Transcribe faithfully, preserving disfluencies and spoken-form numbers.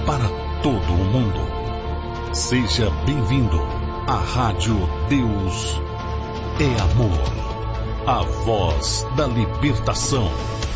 para todo o mundo. Seja bem-vindo à Rádio Deus é Amor, a voz da libertação.